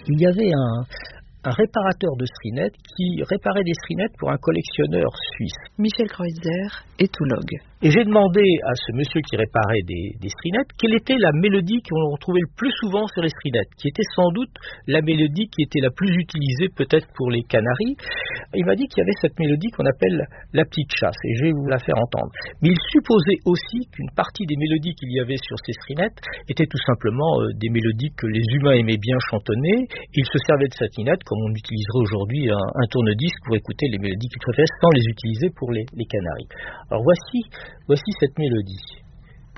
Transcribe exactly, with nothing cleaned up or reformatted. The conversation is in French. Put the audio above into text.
il y avait un, un réparateur de strinettes qui réparait des strinettes pour un collectionneur suisse. Michel Kreutzer, éthologue. Et j'ai demandé à ce monsieur qui réparait des, des strinettes quelle était la mélodie qu'on retrouvait le plus souvent sur les strinettes, qui était sans doute la mélodie qui était la plus utilisée peut-être pour les canaris. Il m'a dit qu'il y avait cette mélodie qu'on appelle la petite chasse, et je vais vous la faire entendre. Mais il supposait aussi qu'une partie des mélodies qu'il y avait sur ces strinettes étaient tout simplement euh, des mélodies que les humains aimaient bien chantonner. Il se servait de cette strinnette comme on utiliserait aujourd'hui un, un tourne-disque pour écouter les mélodies qu'il préférait sans les utiliser pour les, les canaris. Alors voici Voici cette mélodie.